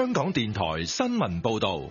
香港電台新聞報道。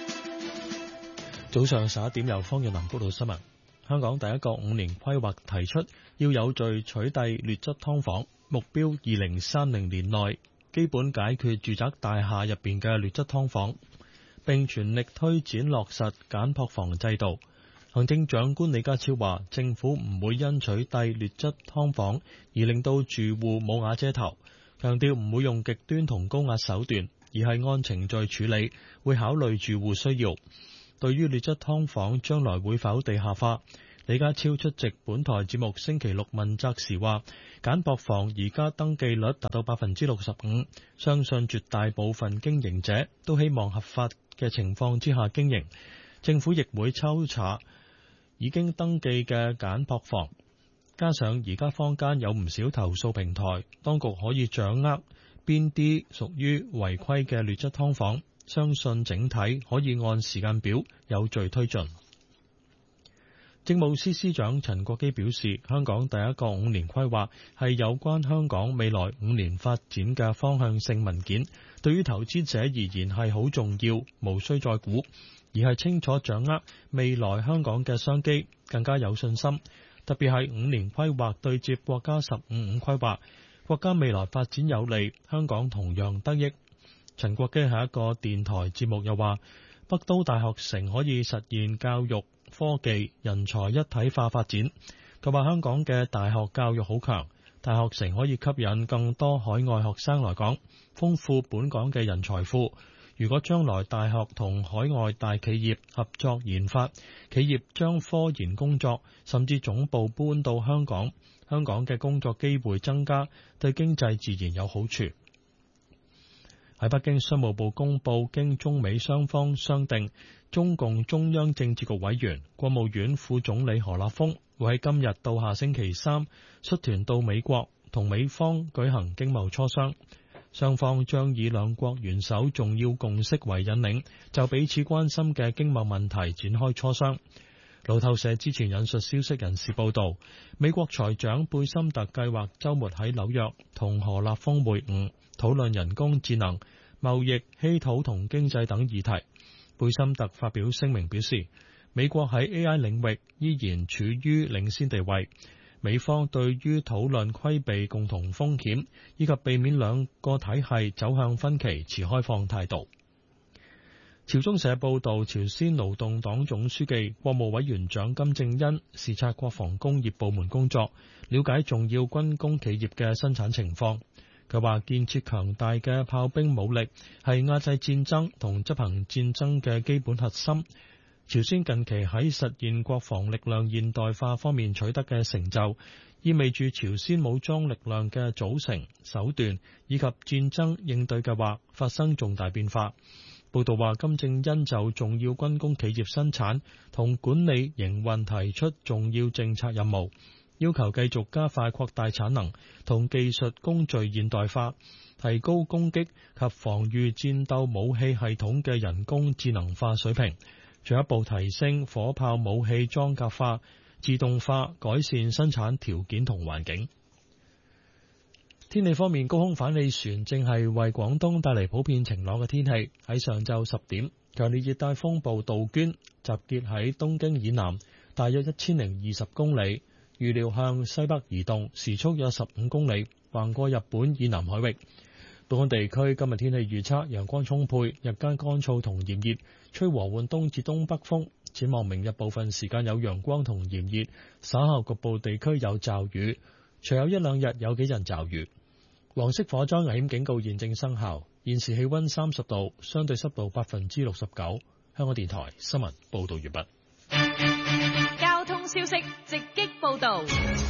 早上11點由方遠南報道新聞。香港第一個5年規劃提出要有序取締劣質劏房，目標2030年內基本解決住宅大廈入邊嘅劣質劏房，並全力推展落實簡樸房制度。行政長官李家超話，政府唔會因取締劣質劏房而令到住戶冇瓦遮頭，強調唔會用極端同高壓手段，而係按程序處理，會考慮住戶需要。對於劣質劏房將來會否地下化，李家超出席本台節目星期六問責時話，簡樸房而家登記率達到 65%， 相信絕大部分經營者都希望合法嘅情況之下經營。政府亦會抽查已經登記嘅簡樸房，加上而家坊間有唔少投訴平台，當局可以掌握邊啲屬於違規嘅劣質劏房，相信整體可以按時間表有序推進。政務司司長陳國基表示，香港第一個5年規劃係有關香港未來5年發展嘅方向性文件，對於投資者而言係好重要，無需再估，而係清楚掌握未來香港嘅商機，更加有信心。特別係5年規劃對接國家15規劃，國家未來發展有利，香港同樣得益。陳國基喺一個電台節目又話，北都大學城可以實現教育、科技、人才一體化發展。佢話香港嘅大學教育好強，大學城可以吸引更多海外學生來港，豐富本港嘅人才庫。如果將來大學同海外大企業合作研發，企業將科研工作甚至總部搬到香港，香港嘅工作機會增加，對經濟自然有好處。喺北京，商務部公布，經中美雙方商定，中共中央政治局委員、國務院副總理何立峰會喺今日到下星期三率團到美國，同美方舉行經貿磋商。雙方將以兩國元首重要共識為引領，就彼此關心嘅經貿問題展開磋商。路透社之前引述消息人士報道，美國財長貝森特計劃週末喺紐約同何立峰會晤，討論人工智能、貿易、稀土同經濟等議題。貝森特發表聲明表示，美國喺 AI 領域依然處於領先地位，美方對於討論規避共同風險以及避免兩個體系走向分歧持開放態度。朝中社報道，朝鮮勞動黨總書記、國務委員長金正恩視察國防工業部門工作，了解重要軍工企業嘅生產情況。佢話，建設強大嘅炮兵武力係壓制戰爭同執行戰爭嘅基本核心。朝鮮近期喺實現國防力量現代化方面取得嘅成就，意味住朝鮮武裝力量嘅組成、手段以及戰爭應對計劃發生重大變化。報道話，金正恩就重要軍工企業生產同管理營運提出重要政策任務，要求繼續加快擴大產能同技術工序現代化，提高攻擊及防禦戰鬥武器系統嘅人工智能化水平，進一步提升火炮武器裝甲化、自動化，改善生產條件同環境。天氣方面，高空反氣旋正係為廣東帶嚟普遍晴朗嘅天氣。喺上晝10點，強烈熱帶風暴杜鵑集結喺東京以南大約1020公里，預料向西北移動，時速約15公里，橫過日本以南海域。本港地區今日天氣預測，陽光充沛，日間乾燥同炎熱，吹和緩東至東北風。展望明日部分時間有陽光同炎熱，稍後局部地區有驟雨，隨後一兩日有幾陣驟雨。黃色火災危險警告現正生效。現時氣溫30度，相對濕度69%。香港電台新聞報道完畢。 交通消息直擊報道。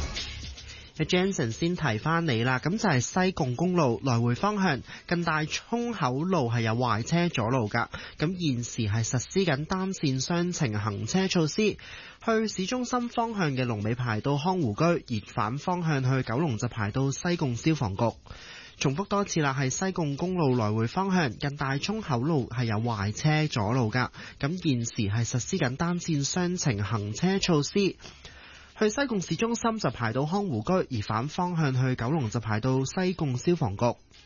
Jensen 先提翻你啦，咁就係西貢公路來回方向近大涌口路係有壞車阻路噶，咁現時係實施緊單線雙程行車措施，去市中心方向嘅龍尾排到康湖居，而反方向去九龍就排到西貢消防局。重複多次啦，係西貢公路來回方向近大涌口路係有壞車阻路噶，咁現時係實施緊單線雙程行車措施。去西貢市中心就排到康湖居，而反方向去九龍就排到西貢消防局。而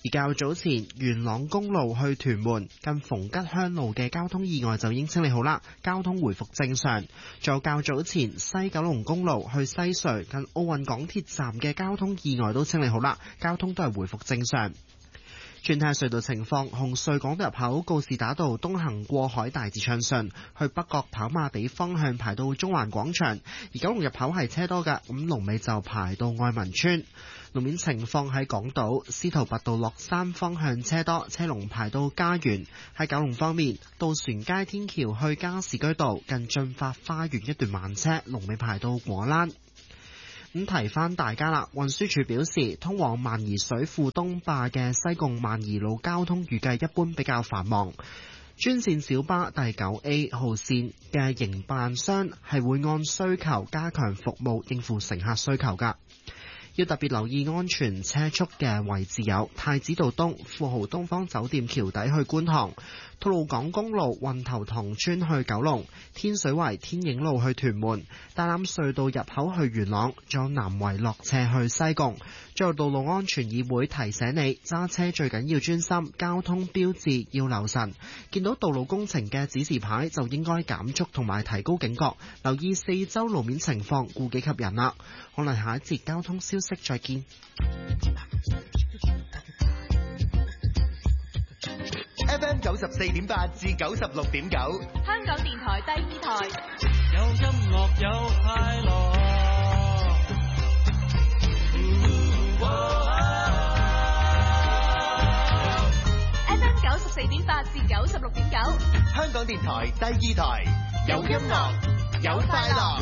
而較早前元朗公路去屯門近逢吉鄉路嘅交通意外就已經清理好啦，交通回復正常。仲有較早前西九龍公路去西隧近奧運港鐵站嘅交通意外都清理好啦，交通都係回復正常。轉睇隧道情況，紅隧港島入口告士打道東行過海大致暢順，去北角跑馬地方向排到中環廣場，而九龍入口係車多㗎，咁龍尾就排到愛民邨。路面情況喺港島司徒拔道落山方向車多，車龍排到嘉園。喺九龍方面，渡船街天橋去加士居道近駿發花園一段慢車，龍尾排到果欄。咁提翻大家啦，運輸署表示，通往萬宜水庫東壩嘅西貢萬宜路交通預計一般比較繁忙。專線小巴第 9A 號線嘅營辦商係會按需求加強服務，應付乘客需求㗎。要特別留意安全車速嘅位置有太子道東、富豪東方酒店橋底去觀塘、吐露港公路運頭塘村去九龍、天水圍天影路去屯門、大欖隧道入口去元朗，仲有南圍落斜去西貢。最後，道路安全議會提醒你揸車最緊要專心，交通標誌要留神，見到道路工程嘅指示牌就應該減速同埋提高警覺，留意四周路面情況，顧己及人啦。可能下一節交通消息再見。 FM 94.8至96.9， 香港電台第二台， 有音樂有快樂。 FM 94.8至96.9， 香港電台第二台，有音樂有快樂。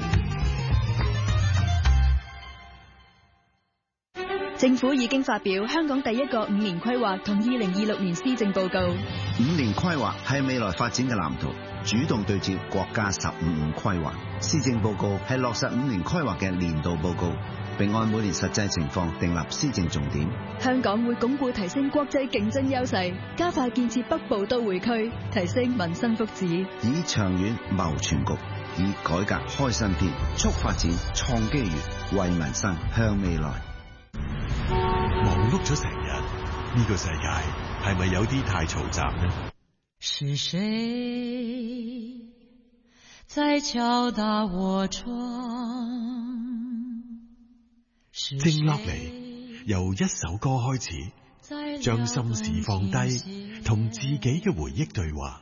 政府已經發表香港第一個5年規劃同2026年施政報告。 5年規劃係未來發展嘅藍圖，主動對接國家15五規劃。施政報告係落實5年規劃嘅年度報告，並按每年實際情況訂立施政重點。 香港會鞏固提升國際競爭優勢，加快建設北部都會區，提升民生福祉， 以長遠謀全局，以改革開新篇，促發展創機遇，為民生向未來。 忙碌咗成日，呢個世界係咪有啲太嘈雜呢？ 是誰在敲打我窗？ 靜落嚟，由一首歌開始，將心事放低，同自己嘅回憶對話。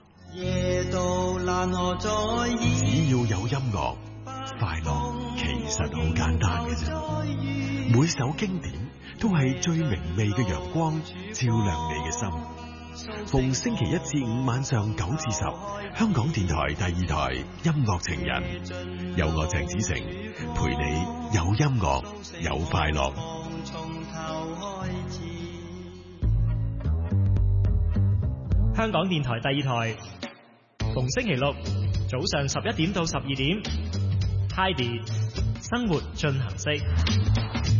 只要有音樂，快樂其實好簡單嘅啫。每首經典都係最明媚嘅陽光，照亮你嘅心。逢星期一至五晚上9至10，香港電台第二台音樂情人，有我鄭子誠陪你有音樂有快樂。 香港電台第二台，逢星期六早上11點到12點，Heidi 生活進行式。